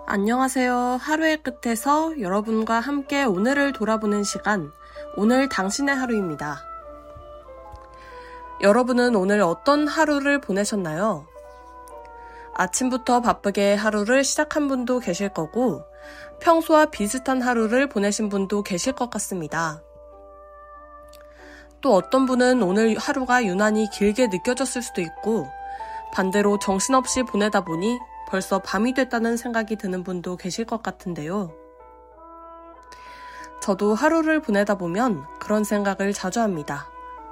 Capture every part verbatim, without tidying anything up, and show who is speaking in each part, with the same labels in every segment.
Speaker 1: 안녕하세요. 하루의 끝에서 여러분과 함께 오늘을 돌아보는 시간, 오늘 당신의 하루입니다. 여러분은 오늘 어떤 하루를 보내셨나요? 아침부터 바쁘게 하루를 시작한 분도 계실 거고, 평소와 비슷한 하루를 보내신 분도 계실 것 같습니다. 또 어떤 분은 오늘 하루가 유난히 길게 느껴졌을 수도 있고, 반대로 정신없이 보내다 보니 벌써 밤이 됐다는 생각이 드는 분도 계실 것 같은데요. 저도 하루를 보내다 보면 그런 생각을 자주 합니다.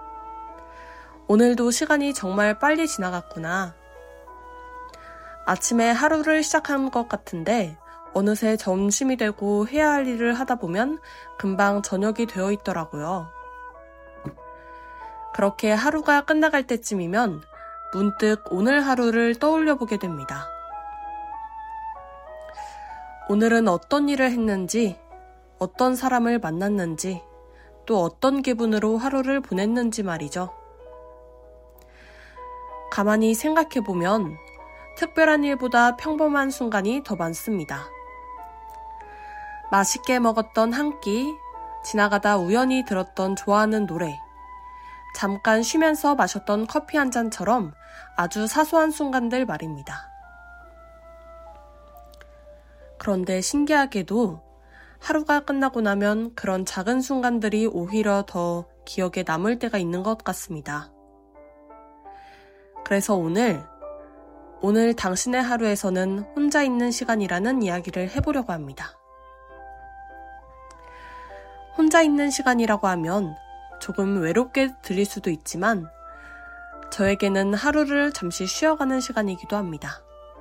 Speaker 1: 오늘도 시간이 정말 빨리 지나갔구나. 아침에 하루를 시작한 것 같은데 어느새 점심이 되고 해야 할 일을 하다 보면 금방 저녁이 되어 있더라고요. 그렇게 하루가 끝나갈 때쯤이면 문득 오늘 하루를 떠올려 보게 됩니다. 오늘은 어떤 일을 했는지, 어떤 사람을 만났는지, 또 어떤 기분으로 하루를 보냈는지 말이죠. 가만히 생각해보면 특별한 일보다 평범한 순간이 더 많습니다. 맛있게 먹었던 한 끼, 지나가다 우연히 들었던 좋아하는 노래, 잠깐 쉬면서 마셨던 커피 한 잔처럼 아주 사소한 순간들 말입니다. 그런데 신기하게도 하루가 끝나고 나면 그런 작은 순간들이 오히려 더 기억에 남을 때가 있는 것 같습니다. 그래서 오늘, 오늘 당신의 하루에서는 혼자 있는 시간이라는 이야기를 해보려고 합니다. 혼자 있는 시간이라고 하면 조금 외롭게 들릴 수도 있지만 저에게는 하루를 잠시 쉬어가는 시간이기도 합니다.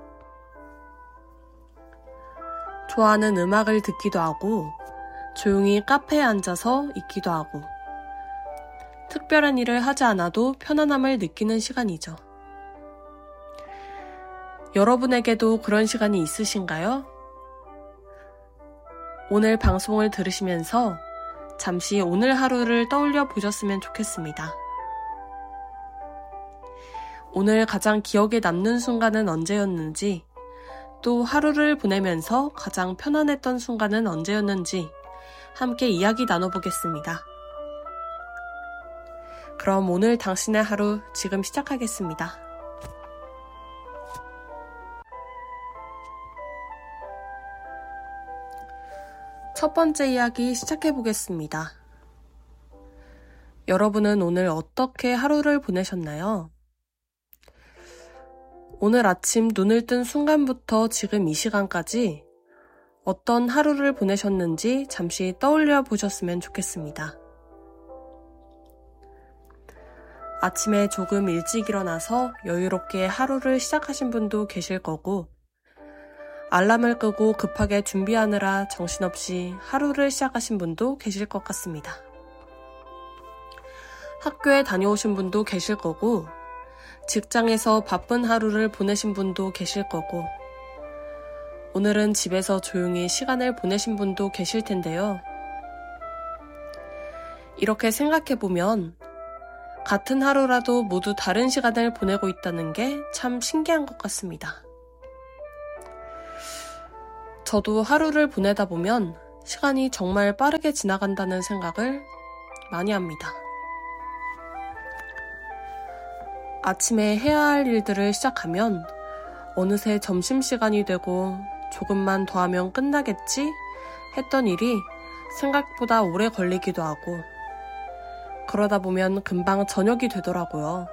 Speaker 1: 좋아하는 음악을 듣기도 하고 조용히 카페에 앉아서 있기도 하고 특별한 일을 하지 않아도 편안함을 느끼는 시간이죠. 여러분에게도 그런 시간이 있으신가요? 오늘 방송을 들으시면서 잠시 오늘 하루를 떠올려 보셨으면 좋겠습니다. 오늘 가장 기억에 남는 순간은 언제였는지, 또 하루를 보내면서 가장 편안했던 순간은 언제였는지 함께 이야기 나눠보겠습니다. 그럼 오늘 당신의 하루 지금 시작하겠습니다. 첫 번째 이야기 시작해보겠습니다. 여러분은 오늘 어떻게 하루를 보내셨나요? 오늘 아침 눈을 뜬 순간부터 지금 이 시간까지 어떤 하루를 보내셨는지 잠시 떠올려 보셨으면 좋겠습니다. 아침에 조금 일찍 일어나서 여유롭게 하루를 시작하신 분도 계실 거고, 알람을 끄고 급하게 준비하느라 정신없이 하루를 시작하신 분도 계실 것 같습니다. 학교에 다녀오신 분도 계실 거고, 직장에서 바쁜 하루를 보내신 분도 계실 거고, 오늘은 집에서 조용히 시간을 보내신 분도 계실 텐데요. 이렇게 생각해보면 같은 하루라도 모두 다른 시간을 보내고 있다는 게 참 신기한 것 같습니다. 저도 하루를 보내다 보면 시간이 정말 빠르게 지나간다는 생각을 많이 합니다. 아침에 해야 할 일들을 시작하면 어느새 점심시간이 되고 조금만 더 하면 끝나겠지 했던 일이 생각보다 오래 걸리기도 하고, 그러다 보면 금방 저녁이 되더라고요.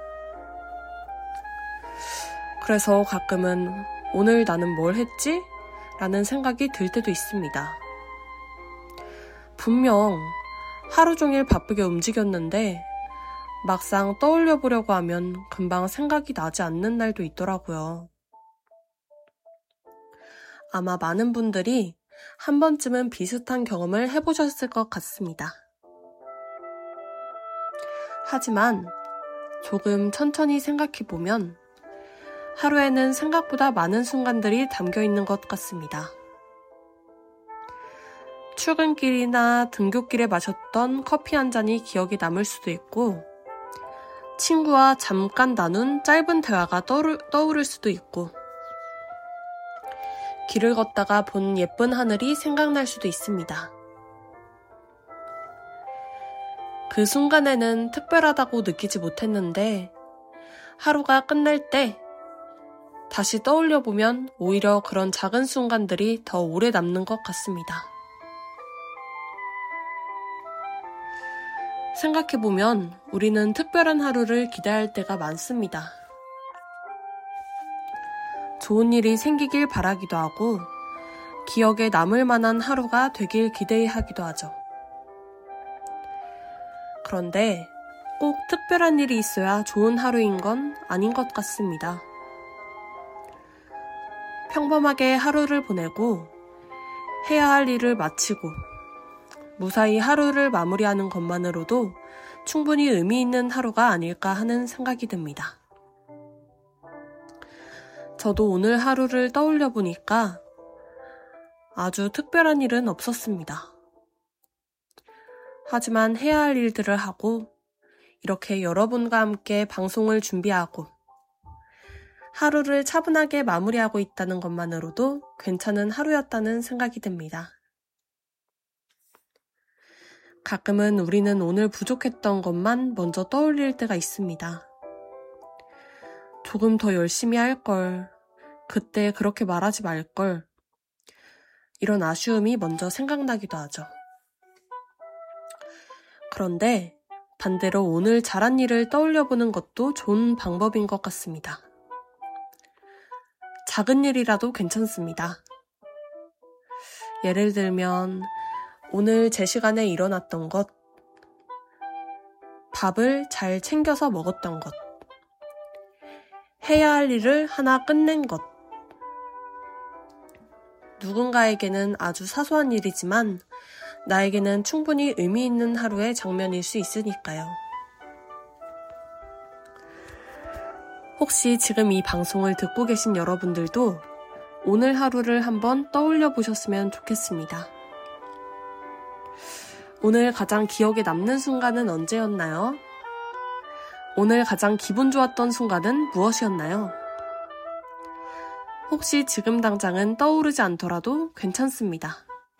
Speaker 1: 그래서 가끔은 오늘 나는 뭘 했지? 라는 생각이 들 때도 있습니다. 분명 하루 종일 바쁘게 움직였는데 막상 떠올려 보려고 하면 금방 생각이 나지 않는 날도 있더라고요. 아마 많은 분들이 한 번쯤은 비슷한 경험을 해보셨을 것 같습니다. 하지만 조금 천천히 생각해보면 하루에는 생각보다 많은 순간들이 담겨 있는 것 같습니다. 출근길이나 등굣길에 마셨던 커피 한 잔이 기억에 남을 수도 있고, 친구와 잠깐 나눈 짧은 대화가 떠오를, 떠오를 수도 있고, 길을 걷다가 본 예쁜 하늘이 생각날 수도 있습니다. 그 순간에는 특별하다고 느끼지 못했는데 하루가 끝날 때 다시 떠올려보면 오히려 그런 작은 순간들이 더 오래 남는 것 같습니다. 생각해보면 우리는 특별한 하루를 기대할 때가 많습니다. 좋은 일이 생기길 바라기도 하고 기억에 남을 만한 하루가 되길 기대하기도 하죠. 그런데 꼭 특별한 일이 있어야 좋은 하루인 건 아닌 것 같습니다. 평범하게 하루를 보내고 해야 할 일을 마치고 무사히 하루를 마무리하는 것만으로도 충분히 의미 있는 하루가 아닐까 하는 생각이 듭니다. 저도 오늘 하루를 떠올려 보니까 아주 특별한 일은 없었습니다. 하지만 해야 할 일들을 하고 이렇게 여러분과 함께 방송을 준비하고 하루를 차분하게 마무리하고 있다는 것만으로도 괜찮은 하루였다는 생각이 듭니다. 가끔은 우리는 오늘 부족했던 것만 먼저 떠올릴 때가 있습니다. 조금 더 열심히 할 걸, 그때 그렇게 말하지 말 걸, 이런 아쉬움이 먼저 생각나기도 하죠. 그런데 반대로 오늘 잘한 일을 떠올려보는 것도 좋은 방법인 것 같습니다. 작은 일이라도 괜찮습니다. 예를 들면 오늘 제 시간에 일어났던 것, 밥을 잘 챙겨서 먹었던 것, 해야 할 일을 하나 끝낸 것. 누군가에게는 아주 사소한 일이지만 나에게는 충분히 의미 있는 하루의 장면일 수 있으니까요. 혹시 지금 이 방송을 듣고 계신 여러분들도 오늘 하루를 한번 떠올려 보셨으면 좋겠습니다. 오늘 가장 기억에 남는 순간은 언제였나요? 오늘 가장 기분 좋았던 순간은 무엇이었나요? 혹시 지금 당장은 떠오르지 않더라도 괜찮습니다.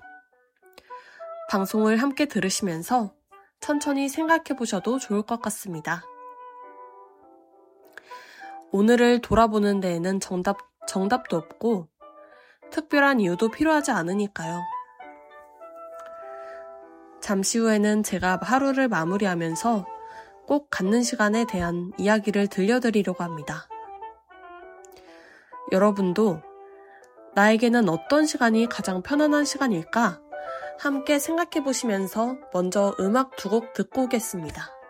Speaker 1: 방송을 함께 들으시면서 천천히 생각해 보셔도 좋을 것 같습니다. 오늘을 돌아보는 데에는 정답, 정답도 없고 특별한 이유도 필요하지 않으니까요. 잠시 후에는 제가 하루를 마무리하면서 꼭 갖는 시간에 대한 이야기를 들려드리려고 합니다. 여러분도 나에게는 어떤 시간이 가장 편안한 시간일까? 함께 생각해 보시면서 먼저 음악 두 곡 듣고 오겠습니다.